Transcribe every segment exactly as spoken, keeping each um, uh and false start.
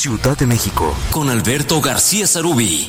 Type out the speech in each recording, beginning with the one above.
Ciudad de México, con Alberto García Sarubí.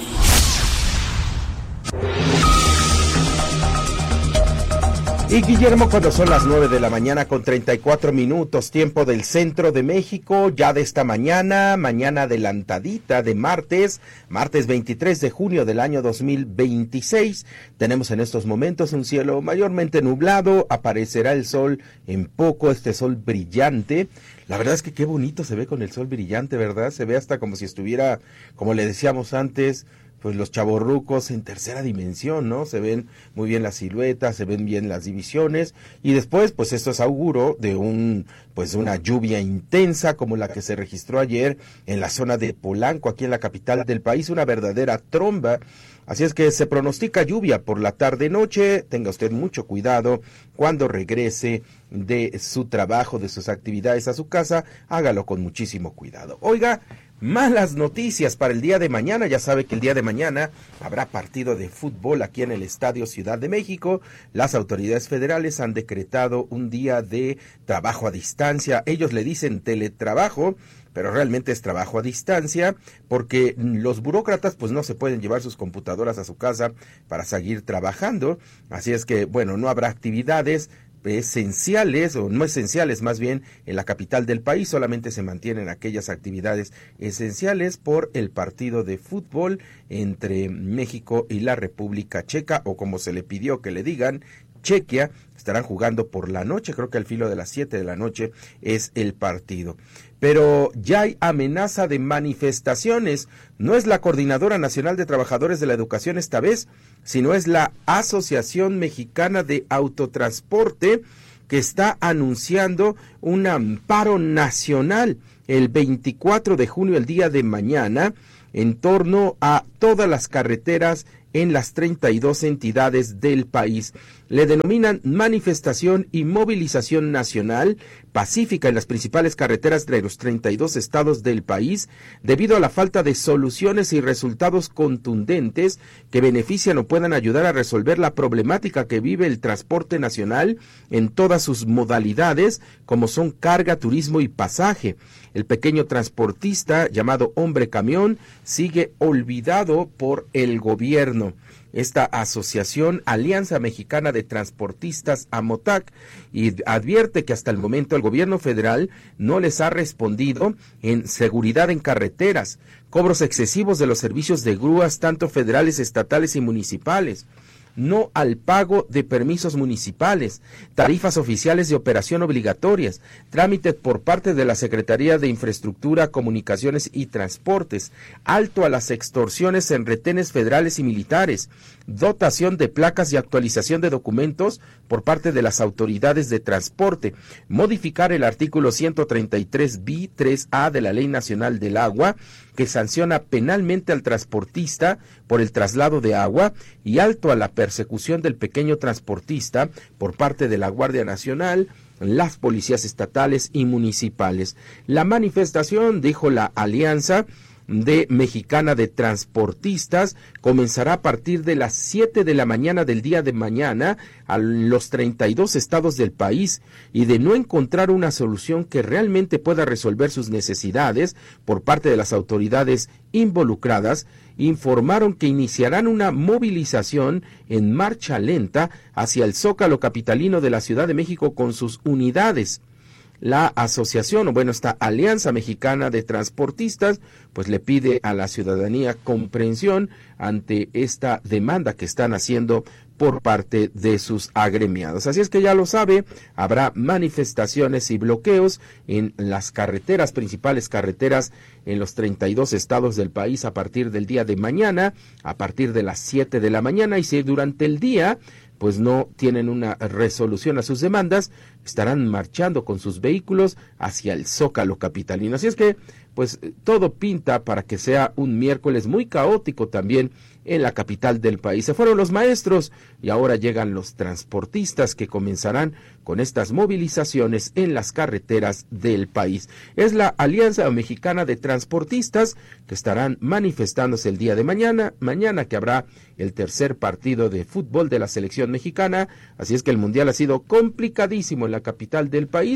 Y Guillermo, cuando son las nueve de la mañana con treinta y cuatro minutos, tiempo del centro de México, ya de esta mañana, mañana adelantadita de martes, martes veintitrés de junio del año dos mil veintiséis, tenemos en estos momentos un cielo mayormente nublado, aparecerá el sol en poco, este sol brillante. La verdad es que qué bonito se ve con el sol brillante, ¿verdad? Se ve hasta como si estuviera, como le decíamos antes, pues los chavorrucos en tercera dimensión, ¿no? Se ven muy bien las siluetas, se ven bien las divisiones, y después, pues esto es auguro de un, pues una lluvia intensa como la que se registró ayer en la zona de Polanco, aquí en la capital del país, una verdadera tromba. Así es que se pronostica lluvia por la tarde-noche, tenga usted mucho cuidado cuando regrese de su trabajo, de sus actividades a su casa, hágalo con muchísimo cuidado. Oiga, malas noticias para el día de mañana. Ya sabe que el día de mañana habrá partido de fútbol aquí en el Estadio Ciudad de México. Las autoridades federales han decretado un día de trabajo a distancia. Ellos le dicen teletrabajo, pero realmente es trabajo a distancia, porque los burócratas pues no se pueden llevar sus computadoras a su casa para seguir trabajando. Así es que, bueno, no habrá actividades esenciales, o no esenciales más bien, en la capital del país. Solamente se mantienen aquellas actividades esenciales por el partido de fútbol entre México y la República Checa, o como se le pidió que le digan, Chequia. Estarán jugando por la noche, creo que al filo de las siete de la noche es el partido. Pero ya hay amenaza de manifestaciones. No es la Coordinadora Nacional de Trabajadores de la Educación esta vez, sino es la Asociación Mexicana de Autotransporte, que está anunciando un amparo nacional el veinticuatro de junio, el día de mañana, en torno a todas las carreteras en las treinta y dos entidades del país. Le denominan manifestación y movilización nacional pacífica en las principales carreteras de los treinta y dos estados del país, debido a la falta de soluciones y resultados contundentes que benefician o puedan ayudar a resolver la problemática que vive el transporte nacional en todas sus modalidades, como son carga, turismo y pasaje. El pequeño transportista, llamado hombre camión, sigue olvidado por el gobierno. Esta asociación, Alianza Mexicana de Transportistas, AMOTAC, y advierte que hasta el momento el gobierno federal no les ha respondido en seguridad en carreteras, cobros excesivos de los servicios de grúas, tanto federales, estatales y municipales, no al pago de permisos municipales, tarifas oficiales de operación obligatorias, trámites por parte de la Secretaría de Infraestructura, Comunicaciones y Transportes, alto a las extorsiones en retenes federales y militares, dotación de placas y actualización de documentos por parte de las autoridades de transporte, modificar el artículo ciento treinta y tres bis tres a de la Ley Nacional del Agua, que sanciona penalmente al transportista por el traslado de agua, y alto a la persecución del pequeño transportista por parte de la Guardia Nacional, las policías estatales y municipales. La manifestación, dijo la Alianza de Mexicana de Transportistas, comenzará a partir de las siete de la mañana del día de mañana a los treinta y dos estados del país, y de no encontrar una solución que realmente pueda resolver sus necesidades por parte de las autoridades involucradas, informaron que iniciarán una movilización en marcha lenta hacia el Zócalo capitalino de la Ciudad de México con sus unidades. La asociación, o bueno, esta Alianza Mexicana de Transportistas, pues le pide a la ciudadanía comprensión ante esta demanda que están haciendo por parte de sus agremiados. Así es que ya lo sabe, habrá manifestaciones y bloqueos en las carreteras, principales carreteras en los treinta y dos estados del país a partir del día de mañana, a partir de las siete de la mañana, y si durante el día pues no tienen una resolución a sus demandas, estarán marchando con sus vehículos hacia el Zócalo capitalino. Así es que, pues, todo pinta para que sea un miércoles muy caótico también en la capital del país. Se fueron los maestros y ahora llegan los transportistas, que comenzarán con estas movilizaciones en las carreteras del país. Es la Alianza Mexicana de Transportistas que estarán manifestándose el día de mañana, mañana que habrá el tercer partido de fútbol de la selección mexicana. Así es que el mundial ha sido complicadísimo en la capital del país,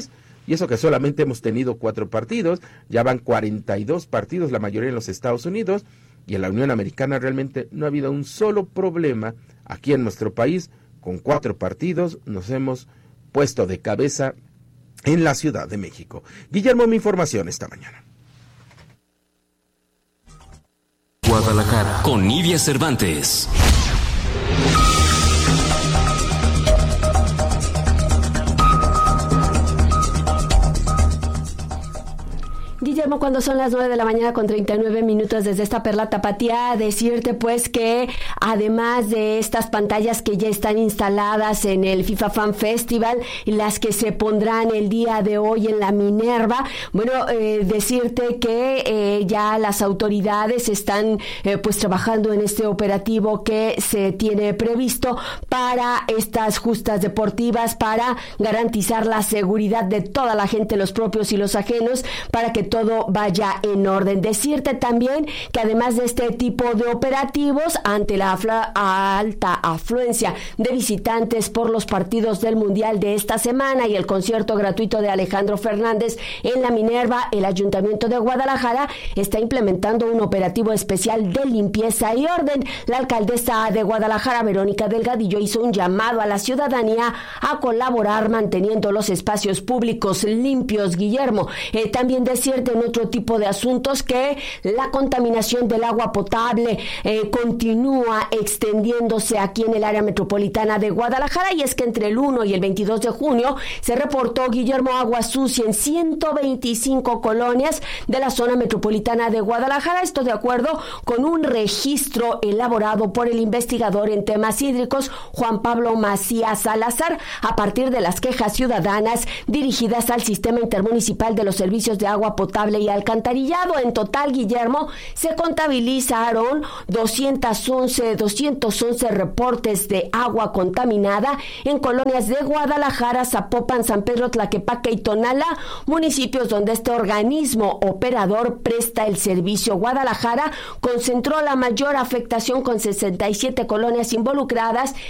y eso que solamente hemos tenido cuatro partidos, ya van cuarenta y dos partidos, la mayoría en los Estados Unidos, y en la Unión Americana realmente no ha habido un solo problema. Aquí en nuestro país, con cuatro partidos, nos hemos puesto de cabeza en la Ciudad de México. Guillermo, mi información esta mañana. Guadalajara, con Nidia Cervantes. Guillermo, cuando son las nueve de la mañana con treinta y nueve minutos desde esta Perla Tapatía, decirte pues que además de estas pantallas que ya están instaladas en el FIFA Fan Festival y las que se pondrán el día de hoy en la Minerva, bueno, eh, decirte que eh, ya las autoridades están eh, pues trabajando en este operativo que se tiene previsto para estas justas deportivas, para garantizar la seguridad de toda la gente, los propios y los ajenos, para que todo vaya en orden. Decirte también que además de este tipo de operativos, ante la afla- alta afluencia de visitantes por los partidos del Mundial de esta semana y el concierto gratuito de Alejandro Fernández en la Minerva, el Ayuntamiento de Guadalajara está implementando un operativo especial de limpieza y orden. La alcaldesa de Guadalajara, Verónica Delgadillo, hizo un llamado a la ciudadanía a colaborar manteniendo los espacios públicos limpios. Guillermo, eh, también decirte en otro tipo de asuntos que la contaminación del agua potable eh, continúa extendiéndose aquí en el área metropolitana de Guadalajara, y es que entre el uno y el veintidós de junio se reportó, Guillermo, agua sucia en ciento veinticinco colonias de la zona metropolitana de Guadalajara, esto de acuerdo con un registro elaborado por el investigador en temas hídricos Juan Pablo Macías Salazar, a partir de las quejas ciudadanas dirigidas al Sistema Intermunicipal de los Servicios de Agua Potable y Alcantarillado. En total, Guillermo, se contabilizaron doscientos once reportes de agua contaminada en colonias de Guadalajara, Zapopan, San Pedro, Tlaquepaque y Tonala, municipios donde este organismo operador presta el servicio. Guadalajara concentró la mayor afectación con sesenta y siete colonias involucradas